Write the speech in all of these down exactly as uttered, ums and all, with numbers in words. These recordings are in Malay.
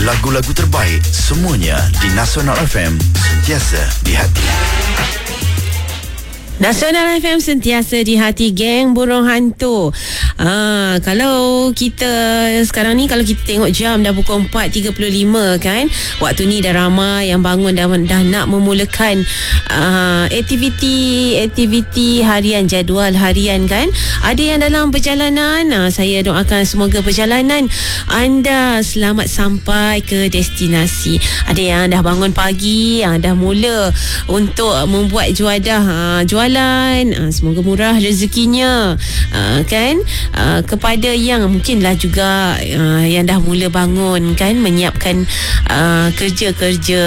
Lagu-lagu terbaik semuanya di Nasional F M, sentiasa di hati. Nasional F M sentiasa di hati, geng burung hantu. Ah, kalau kita sekarang ni, kalau kita tengok jam dah pukul empat tiga puluh lima kan, waktu ni dah ramai yang bangun dah, dah nak memulakan uh, aktiviti aktiviti harian, jadual harian kan. Ada yang dalam perjalanan, uh, saya doakan semoga perjalanan anda selamat sampai ke destinasi. Ada yang dah bangun pagi, yang dah mula untuk membuat juadah, uh, jualan. Uh, semoga murah rezekinya, uh, kan. Uh, kepada yang mungkinlah juga uh, yang dah mula bangun kan, menyiapkan uh, kerja-kerja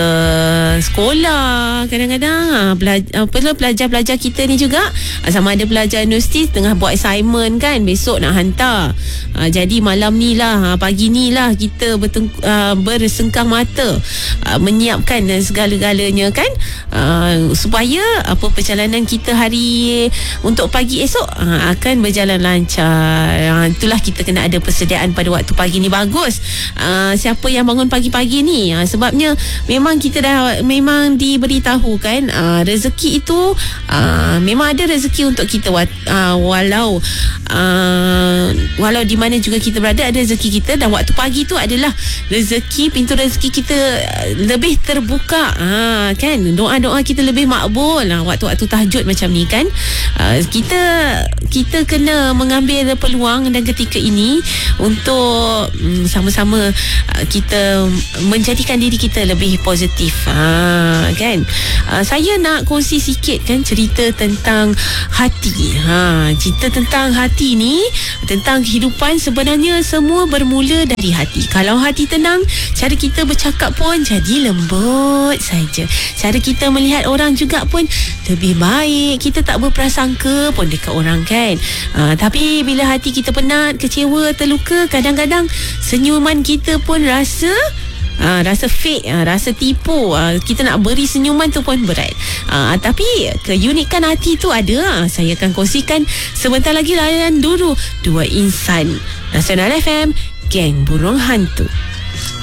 sekolah. Kadang-kadang uh, belajar, pelajar-pelajar kita ni juga, uh, sama ada pelajar universiti tengah buat assignment kan, besok nak hantar. uh, Jadi malam ni lah, uh, pagi ni lah kita berteng- uh, bersengkang mata uh, menyiapkan uh, segala-galanya kan, uh, supaya apa perjalanan kita hari untuk pagi esok uh, akan berjalan lancar. Uh, itulah kita kena ada persediaan pada waktu pagi ni. Bagus uh, siapa yang bangun pagi-pagi ni, uh, sebabnya memang kita dah memang diberitahu kan, uh, rezeki itu uh, memang ada rezeki untuk kita, uh, walau uh, walau di mana juga kita berada ada rezeki kita, dan waktu pagi tu adalah rezeki, pintu rezeki kita lebih terbuka, uh, kan, doa-doa kita lebih makbul, uh, waktu-waktu tahajud macam ni kan. uh, kita kita kena mengambil peluang dan ketika ini untuk um, sama-sama uh, kita menjadikan diri kita lebih positif, uh, kan. uh, saya nak kongsi sikit kan cerita tentang hati. ha, cerita tentang hati ni, tentang kehidupan. Sebenarnya semua bermula dari hati. Kalau hati tenang, cara kita bercakap pun jadi lembut saja, cara kita melihat orang juga pun lebih baik, kita tak berprasangka pun dekat orang kan. uh, Tapi bila hati kita penat, kecewa, terluka, kadang-kadang senyuman kita pun rasa Ha, rasa fake, ha, rasa tipu. ha, Kita nak beri senyuman tu pun berat. ha, Tapi keunikan hati tu ada. ha, Saya akan kongsikan sebentar lagi. Layan dulu Dua Insan. Nasional F M, geng burung hantu.